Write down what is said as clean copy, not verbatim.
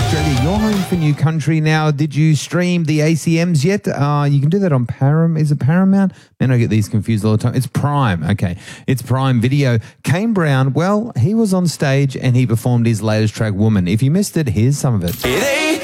Australia, you're home for New Country now. Did you stream the ACMs yet? You can do that on Paramount. Is it Paramount? Man, I get these confused all the time. It's Prime. Okay. It's Prime Video. Kane Brown, well, he was on stage and he performed his latest track, Woman. If you missed it, here's some of it. It ain't